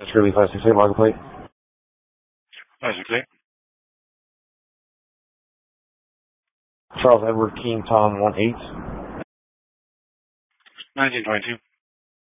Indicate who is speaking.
Speaker 1: That's really 568 log plate.
Speaker 2: 568.
Speaker 1: Charles Edward King Tom 18.
Speaker 2: 1922.